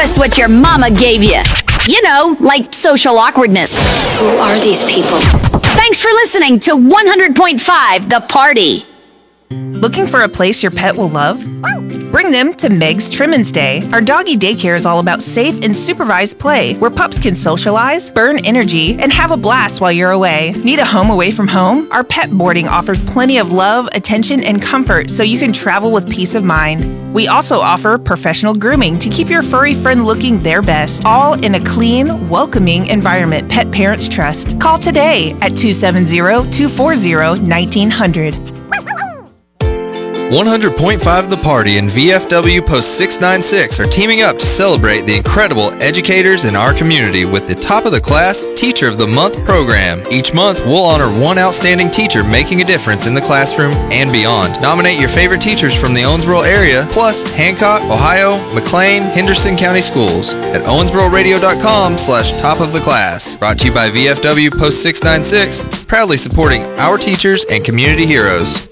us what your mama gave you. You know, like social awkwardness. Who are these people? Thanks for listening to 100.5 The Party. Looking for a place your pet will love? Bring them to Meg's Trimmin's Day. Our doggy daycare is all about safe and supervised play, where pups can socialize, burn energy, and have a blast while you're away. Need a home away from home? Our pet boarding offers plenty of love, attention, and comfort so you can travel with peace of mind. We also offer professional grooming to keep your furry friend looking their best, all in a clean, welcoming environment pet parents trust. Call today at 270-240-1900. 100.5 The Party and VFW Post 696 are teaming up to celebrate the incredible educators in our community with the Top of the Class Teacher of the Month program. Each month, we'll honor one outstanding teacher making a difference in the classroom and beyond. Nominate your favorite teachers from the Owensboro area, plus Hancock, Ohio, McLean, Henderson County Schools at owensbororadio.com/top of the class. Brought to you by VFW Post 696, proudly supporting our teachers and community heroes.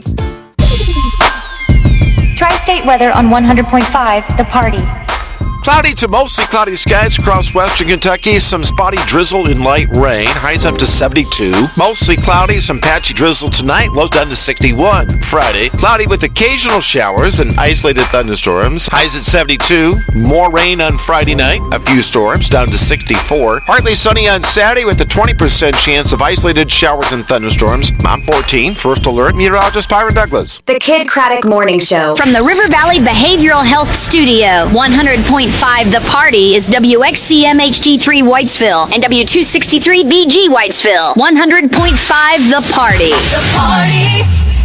Tri-State weather on 100.5 The Party. Cloudy to mostly cloudy skies across western Kentucky. Some spotty drizzle and light rain. Highs up to 72. Mostly cloudy, some patchy drizzle tonight. Lows down to 61. Friday, cloudy with occasional showers and isolated thunderstorms. Highs at 72. More rain on Friday night. A few storms down to 64. Partly sunny on Saturday with a 20% chance of isolated showers and thunderstorms. On 14, first alert, meteorologist Byron Douglas. The Kid Craddock Morning Show. From the River Valley Behavioral Health Studio, 100.5 The Party is WXCM HD3 Whitesville and W263 BG Whitesville. 100.5 The Party. The Party.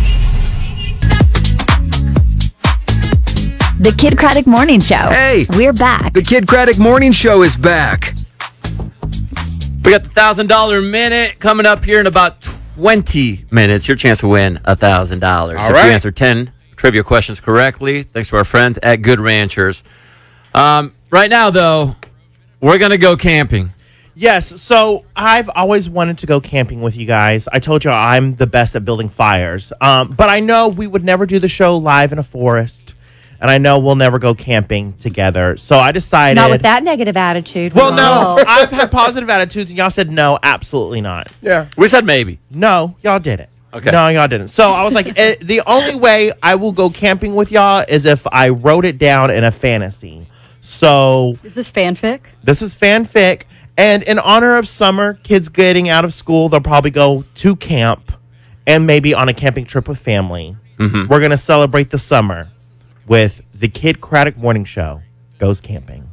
The Kid Craddock Morning Show. Hey! We're back. The Kid Craddock Morning Show is back. We got the $1,000 minute coming up here in about 20 minutes. Your chance to win $1,000. If you answer 10 trivia questions correctly, thanks to our friends at Good Ranchers. Right now, though, we're going to go camping. Yes, so I've always wanted to go camping with you guys. I told you I'm the best at building fires. But I know we would never do the show live in a forest. And I know we'll never go camping together. So I decided... Not with that negative attitude. Well, no. I've had positive attitudes, and y'all said no, absolutely not. Yeah. We said maybe. No, y'all didn't. Okay. No, y'all didn't. So I was like, the only way I will go camping with y'all is if I wrote it down in a fantasy. So is this fanfic? This is fanfic. And in honor of summer, kids getting out of school, they'll probably go to camp and maybe on a camping trip with family. Mm-hmm. We're going to celebrate the summer with the Kid Craddock Morning Show Goes Camping.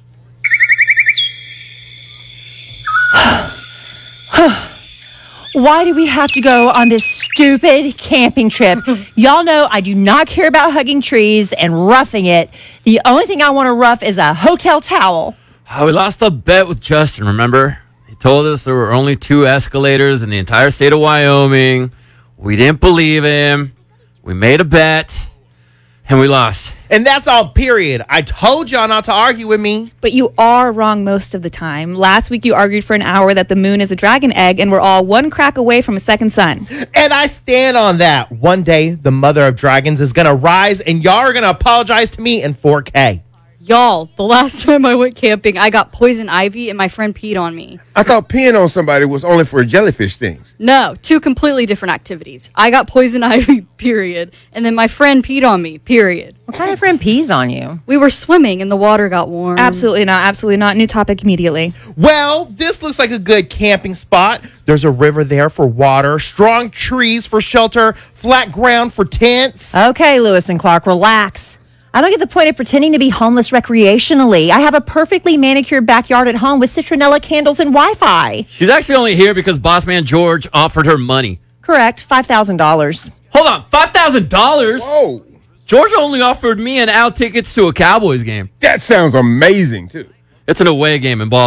Why do we have to go on this stupid camping trip? Y'all know I do not care about hugging trees and roughing it. The only thing I want to rough is a hotel towel. We lost a bet with Justin, remember? He told us there were only 2 escalators in the entire state of Wyoming. We didn't believe him. We made a bet, and we lost. And that's all, period. I told y'all not to argue with me. But you are wrong most of the time. Last week you argued for an hour that the moon is a dragon egg and we're all one crack away from a second sun. And I stand on that. One day, the mother of dragons is going to rise and y'all are going to apologize to me in 4K. Y'all, the last time I went camping, I got poison ivy and my friend peed on me. I thought peeing on somebody was only for jellyfish things. No, 2 completely different activities. I got poison ivy, period. And then my friend peed on me, period. What kind of friend pees on you? We were swimming and the water got warm. Absolutely not. Absolutely not. New topic immediately. Well, this looks like a good camping spot. There's a river there for water, strong trees for shelter, flat ground for tents. Okay, Lewis and Clark, relax. I don't get the point of pretending to be homeless recreationally. I have a perfectly manicured backyard at home with citronella candles and Wi-Fi. She's actually only here because boss man George offered her money. Correct, $5,000. Hold on, $5,000? Whoa. George only offered me and Al tickets to a Cowboys game. That sounds amazing, too. It's an away game in Boston.